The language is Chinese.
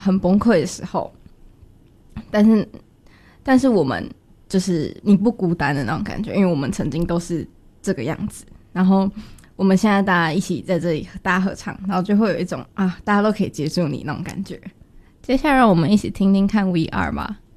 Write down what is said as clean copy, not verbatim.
很崩溃的时候，但是我们就是你不孤单的那种感觉，因为我们曾经都是这个样子，然后我们现在大家一起在这里大家合唱，然后就会有一种大家都可以接住你那种感觉。接下来让我们一起听听看 We Are 吧。